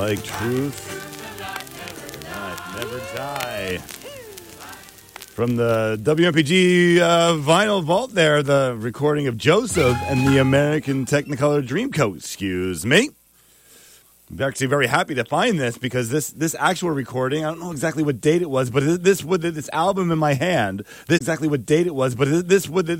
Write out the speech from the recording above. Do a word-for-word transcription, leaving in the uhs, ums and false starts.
like truth. Not, never die. From the W M P G uh, vinyl vault there, the recording of Joseph and the American Technicolor Dreamcoat. Excuse me. I'm actually very happy to find this because this this actual recording, I don't know exactly what date it was, but this with this album in my hand, this exactly what date it was, but this with